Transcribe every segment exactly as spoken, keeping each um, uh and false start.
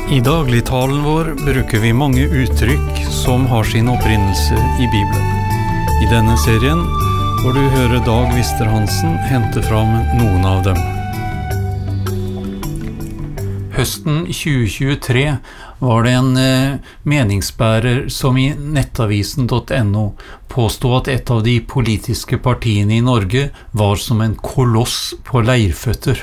I dagligtalen vår bruker vi mange uttrykk som har sin opprinnelse i Bibelen. I denne serien får du høre Dag Vister-Hansen hente fram noen av dem. Høsten tjue tjuetre var det en eh, meningsbærer som i nettavisen punktum no påstod at et av de politiske partiene i Norge var som en koloss på leirføtter.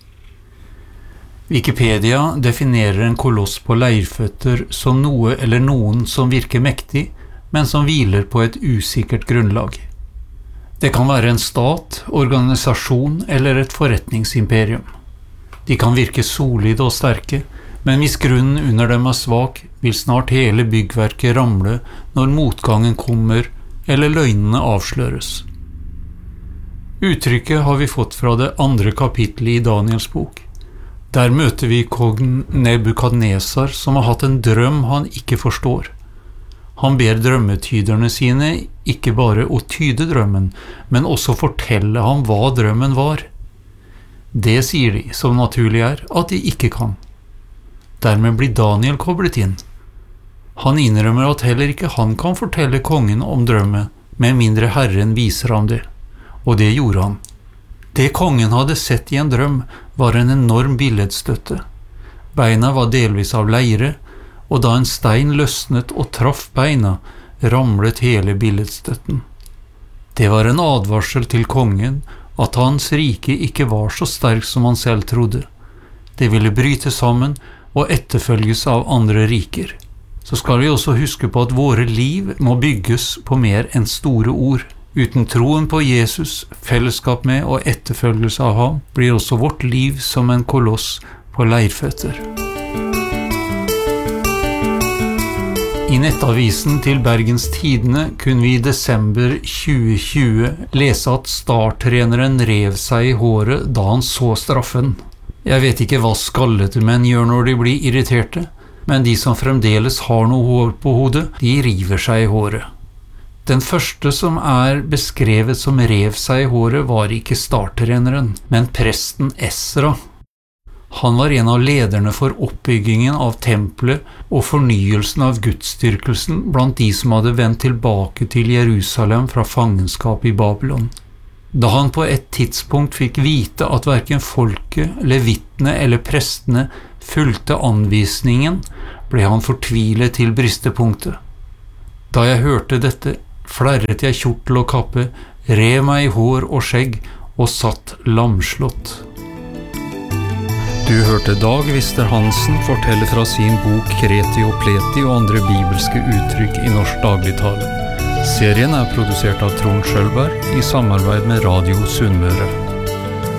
Wikipedia definerer en koloss på leirføtter som noe eller noen som virker mektig, men som hviler på et usikkert grunnlag. Det kan være en stat, organisasjon eller et forretningsimperium. De kan virke solide og sterke, men hvis grunnen under dem er svak, vil snart hele byggverket ramle når motgangen kommer eller løgnene avsløres. Uttrykket har vi fått fra det andre kapittelet i Daniels bok. Der møter vi kongen Nebukadnesar som har hatt en drøm han ikke forstår. Han ber drømmetyderne sine ikke bare å tyde drømmen, men også fortelle ham hva drømmen var. Det sier de, som naturlig er, at de ikke kan. Dermed blir Daniel koblet inn. Han innrømmer at heller ikke han kan fortelle kongen om drømmen, med mindre Herren viser ham det. Og det gjorde han. Det kongen hadde sett i en drøm var en enorm billedstøtte. Beina var delvis av leire, og da en stein løsnet og traff beina, ramlet hele billedstøtten. Det var en advarsel til kongen at hans rike ikke var så sterk som han selv trodde. Det ville bryte sammen og etterfølges av andre riker. Så skal vi også huske på at våre liv må bygges på mer enn store ord. Uten troen på Jesus, fellesskap med og etterfølgelse av ham, blir også vårt liv som en koloss på leirføtter. I nettavisen til Bergens Tidende kunne vi i desember tjue tjue lese at Start-treneren rev seg i håret da han så straffen. Jeg vet ikke hva skallete menn gjør når de blir irriterte, men de som fremdeles har noe hår på hodet, de river seg i håret. Den første som er beskrevet som rev seg i håret var ikke Start-treneren, men presten Esra. Han var en av lederne for oppbyggingen av tempelet og fornyelsen av gudsdyrkelsen blant de som hadde vendt tilbake til Jerusalem fra fangenskap i Babylon. Da han på et tidspunkt fikk vite at hverken folket, levittene eller prestene fulgte anvisningen, ble han fortvilet til bristepunktet. Da jeg hørte dette, flerret jeg kjortel og kappe, rev meg i hår og skjegg og satt lamslått. Du hørte Dag Vister-Hansen fortelle fra sin bok Kreti og Pleti og andre bibelske uttrykk i norsk dagligtale. Serien er produsert av Trond Schølberg i samarbeid med Radio Sunnmøre.